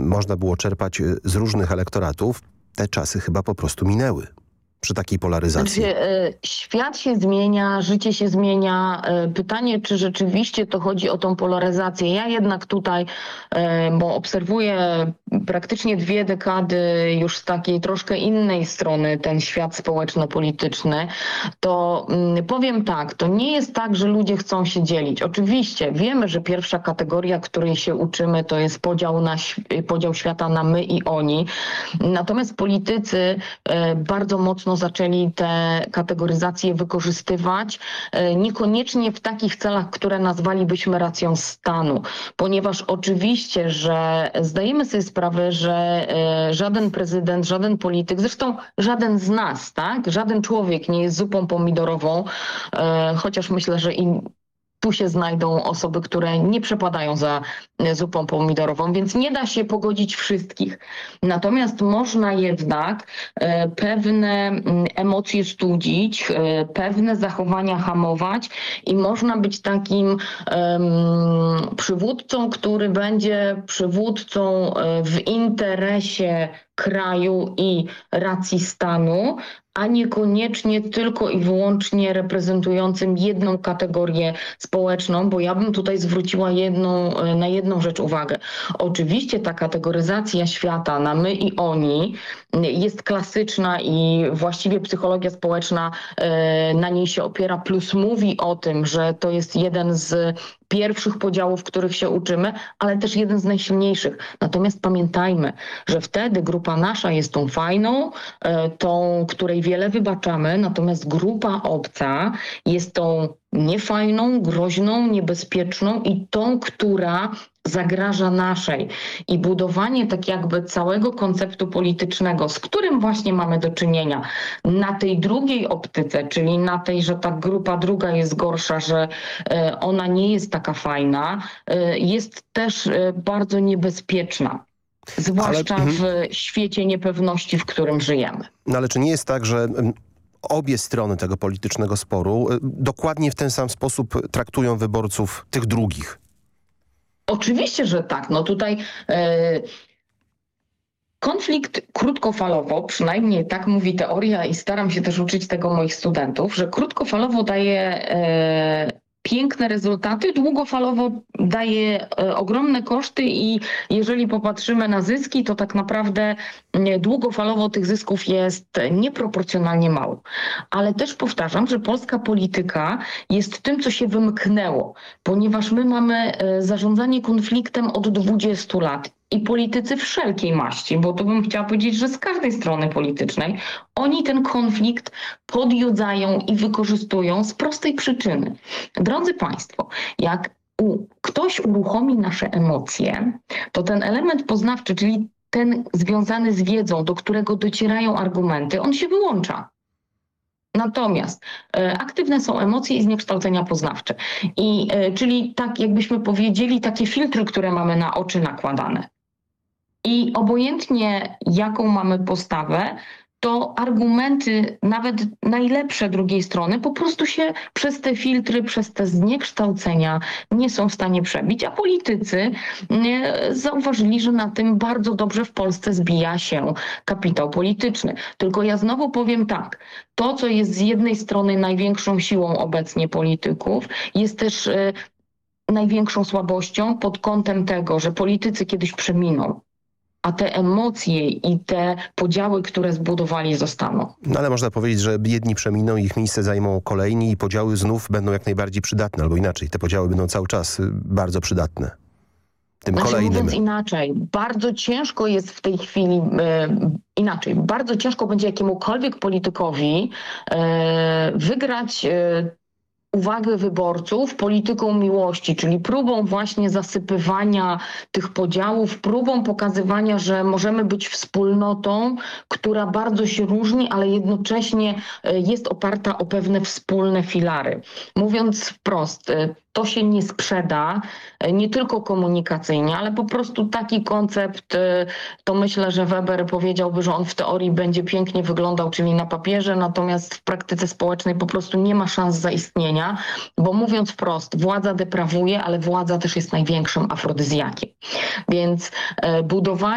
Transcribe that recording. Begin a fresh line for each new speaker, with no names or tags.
można było czerpać z różnych elektoratów, te czasy chyba po prostu minęły przy takiej polaryzacji.
Świat się zmienia, życie się zmienia. Pytanie, czy rzeczywiście to chodzi o tą polaryzację. Ja jednak tutaj, bo obserwuję praktycznie 2 dekady już z takiej troszkę innej strony ten świat społeczno-polityczny, to powiem tak, to nie jest tak, że ludzie chcą się dzielić. Oczywiście wiemy, że pierwsza kategoria, której się uczymy, to jest podział świata na my i oni. Natomiast politycy bardzo mocno zaczęli te kategoryzacje wykorzystywać, niekoniecznie w takich celach, które nazwalibyśmy racją stanu, ponieważ oczywiście, że zdajemy sobie sprawę, że żaden prezydent, żaden polityk, zresztą żaden z nas, tak, żaden człowiek nie jest zupą pomidorową, chociaż myślę, że tu się znajdą osoby, które nie przepadają za zupą pomidorową, więc nie da się pogodzić wszystkich. Natomiast można jednak pewne emocje studzić, pewne zachowania hamować i można być takim przywódcą, który będzie przywódcą w interesie kraju i racji stanu, a niekoniecznie tylko i wyłącznie reprezentującym jedną kategorię społeczną, bo ja bym tutaj zwróciła na jedną rzecz uwagę. Oczywiście ta kategoryzacja świata na my i oni jest klasyczna i właściwie psychologia społeczna na niej się opiera, plus mówi o tym, że to jest jeden z pierwszych podziałów, których się uczymy, ale też jeden z najsilniejszych. Natomiast pamiętajmy, że wtedy grupa nasza jest tą fajną, tą, której wiele wybaczamy, natomiast grupa obca jest tą niefajną, groźną, niebezpieczną i tą, która zagraża naszej. I budowanie tak jakby całego konceptu politycznego, z którym właśnie mamy do czynienia, na tej drugiej optyce, czyli na tej, że ta grupa druga jest gorsza, że ona nie jest taka fajna, jest też bardzo niebezpieczna. Zwłaszcza w świecie niepewności, w którym żyjemy.
No ale czy nie jest tak, że obie strony tego politycznego sporu dokładnie w ten sam sposób traktują wyborców tych drugich?
Oczywiście, że tak. No tutaj konflikt krótkofalowo, przynajmniej tak mówi teoria i staram się też uczyć tego moich studentów, że krótkofalowo daje piękne rezultaty, długofalowo daje ogromne koszty i jeżeli popatrzymy na zyski, to tak naprawdę długofalowo tych zysków jest nieproporcjonalnie mało. Ale też powtarzam, że polska polityka jest tym, co się wymknęło, ponieważ my mamy zarządzanie konfliktem od 20 lat. I politycy wszelkiej maści, bo to bym chciała powiedzieć, że z każdej strony politycznej, oni ten konflikt podjudzają i wykorzystują z prostej przyczyny. Drodzy Państwo, jak ktoś uruchomi nasze emocje, to ten element poznawczy, czyli ten związany z wiedzą, do którego docierają argumenty, on się wyłącza. Natomiast aktywne są emocje i zniekształcenia poznawcze. Czyli tak jakbyśmy powiedzieli, takie filtry, które mamy na oczy nakładane. I obojętnie jaką mamy postawę, to argumenty, nawet najlepsze drugiej strony, po prostu się przez te filtry, przez te zniekształcenia nie są w stanie przebić, a politycy zauważyli, że na tym bardzo dobrze w Polsce zbija się kapitał polityczny. Tylko ja znowu powiem tak, to co jest z jednej strony największą siłą obecnie polityków, jest też największą słabością pod kątem tego, że politycy kiedyś przeminą, a te emocje i te podziały, które zbudowali, zostaną.
No ale można powiedzieć, że jedni przeminą, ich miejsce zajmą kolejni i podziały znów będą jak najbardziej przydatne, albo inaczej, te podziały będą cały czas bardzo przydatne. Tym kolejnym.
Mówiąc inaczej, bardzo ciężko jest w tej chwili, bardzo ciężko będzie jakiemukolwiek politykowi wygrać uwagę wyborców polityką miłości, czyli próbą właśnie zasypywania tych podziałów, próbą pokazywania, że możemy być wspólnotą, która bardzo się różni, ale jednocześnie jest oparta o pewne wspólne filary. Mówiąc wprost, to się nie sprzeda, nie tylko komunikacyjnie, ale po prostu taki koncept, to myślę, że Weber powiedziałby, że on w teorii będzie pięknie wyglądał, czyli na papierze, natomiast w praktyce społecznej po prostu nie ma szans zaistnienia, bo mówiąc wprost, władza deprawuje, ale władza też jest największym afrodyzjakiem. Więc budowanie